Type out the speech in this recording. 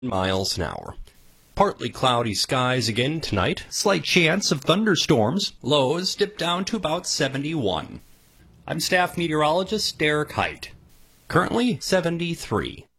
miles an hour. Partly cloudy skies again tonight. Slight chance of thunderstorms. Lows dip down to about 71. I'm staff meteorologist Derek Height. Currently 73.